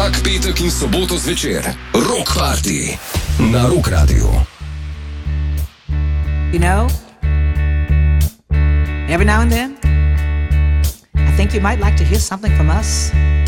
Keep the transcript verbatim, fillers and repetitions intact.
Vsak petek in soboto zvečer. Rock Party na Rock Radiu. You know, every now and then, I think you might like to hear something from us.